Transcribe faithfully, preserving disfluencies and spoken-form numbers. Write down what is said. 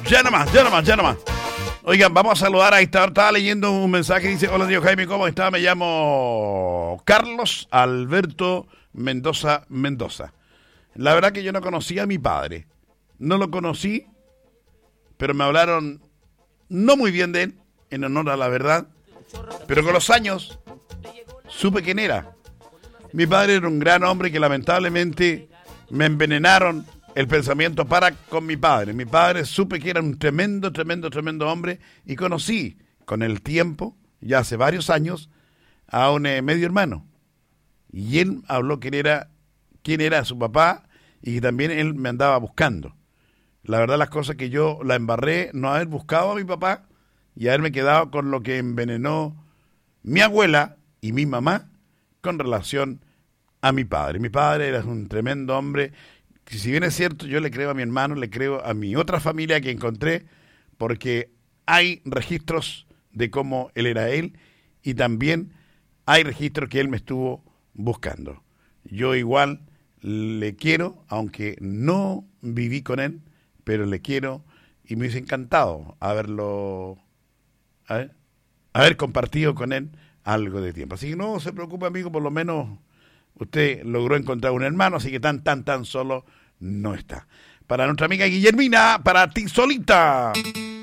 Ya nomás, ya nomás, ya nomás. Oigan, vamos a saludar a esta hora. Estaba leyendo un mensaje, dice: hola tío Jaime, ¿cómo está? Me llamo Carlos Alberto Mendoza Mendoza. La verdad que yo no conocía a mi padre. No lo conocí, pero me hablaron no muy bien de él, en honor a la verdad. Pero con los años supe quién era. Mi padre era un gran hombre que lamentablemente me envenenaron el pensamiento para con mi padre. Mi padre supe que era un tremendo, tremendo, tremendo hombre y conocí con el tiempo, ya hace varios años, a un eh, medio hermano. Y él habló quién era, quién era su papá y también él me andaba buscando. La verdad las cosas que yo la embarré, no haber buscado a mi papá y haberme quedado con lo que envenenó mi abuela y mi mamá con relación a mi padre. Mi padre era un tremendo hombre. Si bien es cierto, yo le creo a mi hermano, le creo a mi otra familia que encontré, porque hay registros de cómo él era él y también hay registros que él me estuvo buscando. Yo igual le quiero, aunque no viví con él, pero le quiero y me hubiese encantado haberlo, haber, haber compartido con él algo de tiempo. Así que no se preocupe, amigo, por lo menos usted logró encontrar un hermano, así que tan, tan, tan solo no está. Para nuestra amiga Guillermina, para ti solita.